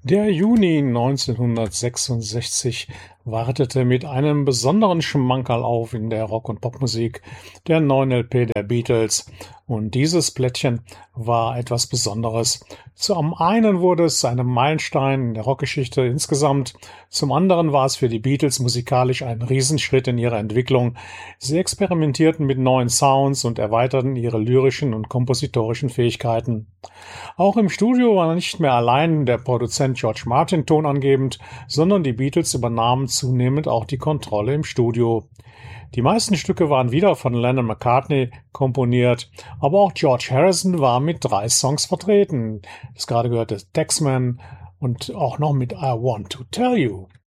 Der Juni 1966 wartete mit einem besonderen Schmankerl auf in der Rock- und Popmusik, der neuen LP der Beatles. Und dieses Blättchen war etwas Besonderes. Zum einen wurde es zu einem Meilenstein in der Rockgeschichte insgesamt. Zum anderen war es für die Beatles musikalisch ein Riesenschritt in ihrer Entwicklung. Sie experimentierten mit neuen Sounds und erweiterten ihre lyrischen und kompositorischen Fähigkeiten. Auch im Studio war nicht mehr allein der Produzent George Martin tonangebend, sondern die Beatles übernahmen zunehmend auch die Kontrolle im Studio. Die meisten Stücke waren wieder von Lennon-McCartney komponiert, aber auch George Harrison war mit 3 Songs vertreten. Das gerade gehörte Taxman und auch noch mit I Want to Tell You.